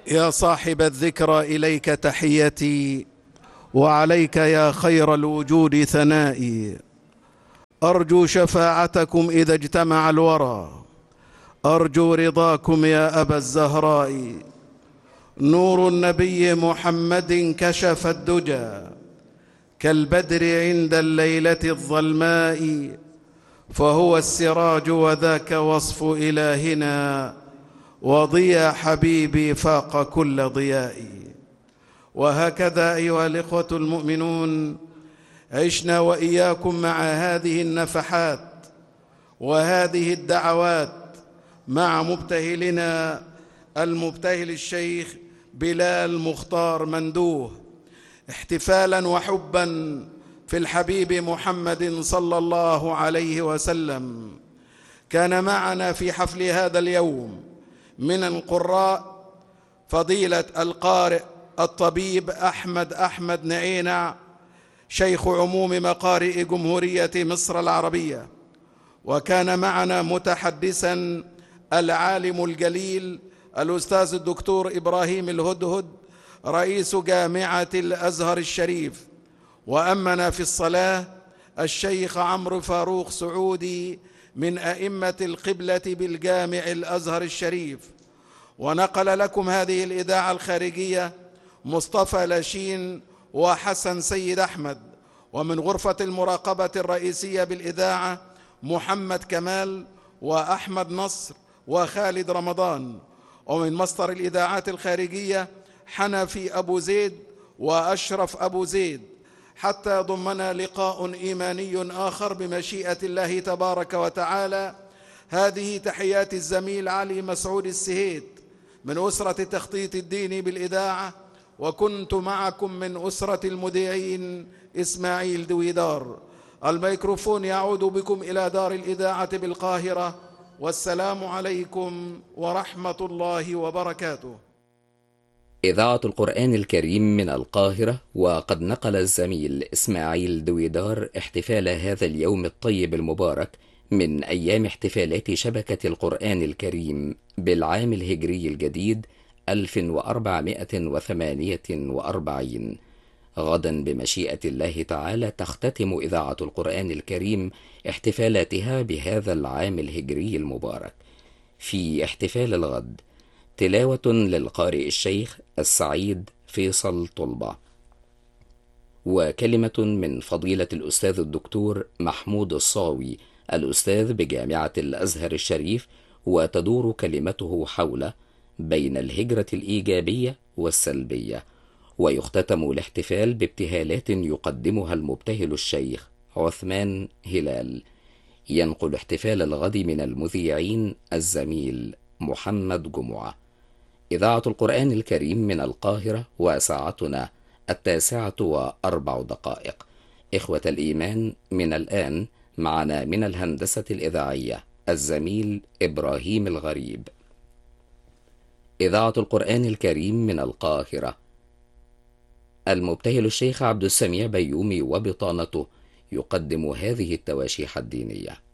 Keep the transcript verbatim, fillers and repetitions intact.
يا صاحب الذكرى إليك تحيتي، وعليك يا خير الوجود ثنائي. أرجو شفاعتكم إذا اجتمع الورى، أرجو رضاكم يا أبا الزهراء. نور النبي محمد كشف الدجى كالبدر عند الليلة الظلماء، فهو السراج وذاك وصف إلهنا، وضيا حبيبي فاق كل ضياء. وهكذا أيها الإخوة المؤمنون عشنا وإياكم مع هذه النفحات وهذه الدعوات مع مبتهلنا المبتهل الشيخ بلال مختار مندوه، احتفالا وحبا في الحبيب محمد صلى الله عليه وسلم. كان معنا في حفل هذا اليوم من القراء فضيلة القارئ الطبيب أحمد أحمد نعينع، شيخ عموم مقارئ جمهورية مصر العربية. وكان معنا متحدثا العالم الجليل الأستاذ الدكتور إبراهيم الهدهد، رئيس جامعة الأزهر الشريف. وأمنا في الصلاة الشيخ عمرو فاروق سعودي من أئمة القبلة بالجامع الأزهر الشريف. ونقل لكم هذه الإذاعة الخارجية مصطفى لاشين وحسن سيد أحمد، ومن غرفة المراقبة الرئيسية بالإذاعة محمد كمال وأحمد نصر وخالد رمضان، ومن مصدر الإذاعات الخارجية حنفي أبو زيد وأشرف أبو زيد، حتى ضمنا لقاء إيماني آخر بمشيئة الله تبارك وتعالى. هذه تحيات الزميل علي مسعود السهيد من أسرة التخطيط الديني بالإذاعة، وكنت معكم من أسرة المذيعين إسماعيل دويدار. الميكروفون يعود بكم إلى دار الإذاعة بالقاهرة، والسلام عليكم ورحمة الله وبركاته. إذاعة القرآن الكريم من القاهرة. وقد نقل الزميل إسماعيل دويدار احتفال هذا اليوم الطيب المبارك من أيام احتفالات شبكة القرآن الكريم بالعام الهجري الجديد ألف وأربعمائة وثمانية وأربعين. غدا بمشيئة الله تعالى تختتم إذاعة القرآن الكريم احتفالاتها بهذا العام الهجري المبارك. في احتفال الغد تلاوة للقارئ الشيخ السعيد فيصل طلبة، وكلمة من فضيلة الأستاذ الدكتور محمود الصاوي الأستاذ بجامعة الأزهر الشريف، وتدور كلمته حول بين الهجرة الإيجابية والسلبية. ويختتم الاحتفال بابتهالات يقدمها المبتهل الشيخ عثمان هلال. ينقل احتفال الغد من المذيعين الزميل محمد جمعة. إذاعة القرآن الكريم من القاهرة، وساعتنا التاسعة وأربع دقائق. إخوة الإيمان، من الآن معنا من الهندسة الإذاعية الزميل إبراهيم الغريب. إذاعة القرآن الكريم من القاهرة. المبتهل الشيخ عبد السميع بيومي وبطانته يقدم هذه التواشيح الدينية.